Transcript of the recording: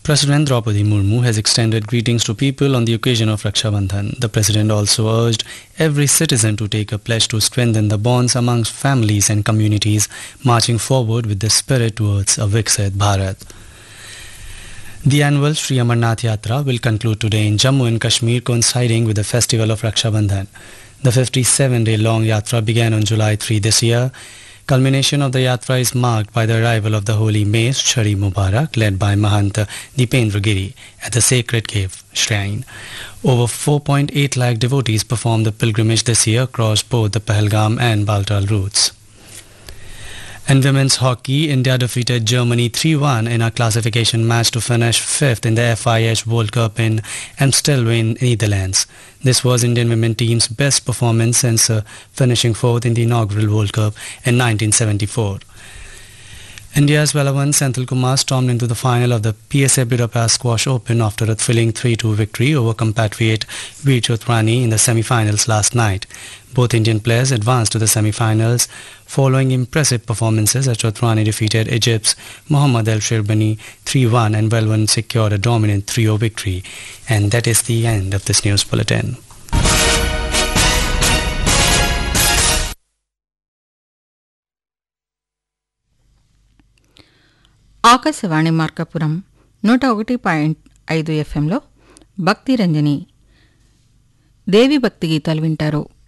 President Draupadi Murmu has extended greetings to people on the occasion of Raksha Bandhan. The president also urged every citizen to take a pledge to strengthen the bonds amongst families and communities, marching forward with the spirit towards a Viksit Bharat. The annual Sri Amarnath Yatra will conclude today in Jammu and Kashmir, coinciding with the festival of Raksha Bandhan. The 57-day-long yatra began on July 3 this year. Culmination of the yatra is marked by the arrival of the holy mace Chari Mubarak, led by Mahant Dipendra Giri at the sacred cave shrine. Over 4.8 lakh devotees performed the pilgrimage this year across both the Pahalgam and Baltal routes. In women's hockey, India defeated Germany 3-1 in a classification match to finish 5th in the FIH World Cup in Amstelveen, Netherlands. This was Indian women team's best performance since finishing 4th in the inaugural World Cup in 1974. India's Velavan Senthil Kumar stormed into the final of the PSA Budapest Squash Open after a thrilling 3-2 victory over compatriot Veer Chothrani in the semi-finals last night. Both Indian players advanced to the semi-finals following impressive performances as Chothrani defeated Egypt's Mohammad El Sherbani 3-1 and Velavan secured a dominant 3-0 victory. And that is the end of this news bulletin. Akashvani Markapuram 101.5 ఎఫ్ఎంలో భక్తి రంజని దేవి భక్తి గీతాలు వింటారు.